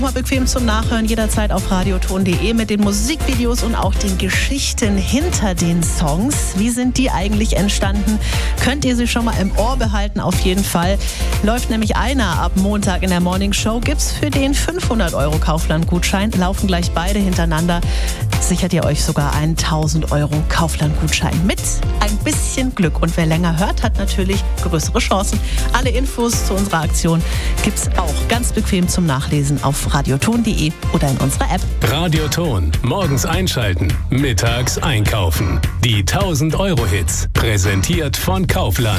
Mal bequem zum Nachhören, jederzeit auf radioton.de mit den Musikvideos und auch den Geschichten hinter den Songs. Wie sind die eigentlich entstanden? Könnt ihr sie schon mal im Ohr behalten, auf jeden Fall. Läuft nämlich einer ab Montag in der Morning Show, gibt's für den 500 € Kaufland-Gutschein. Laufen gleich beide hintereinander. Sichert ihr euch sogar einen 1000 € Kaufland-Gutschein mit ein bisschen Glück. Und wer länger hört, hat natürlich größere Chancen. Alle Infos zu unserer Aktion gibt's auch ganz bequem zum Nachlesen auf radioton.de oder in unserer App. Radioton. Morgens einschalten, mittags einkaufen. Die 1000 € Hits. Präsentiert von Kaufland.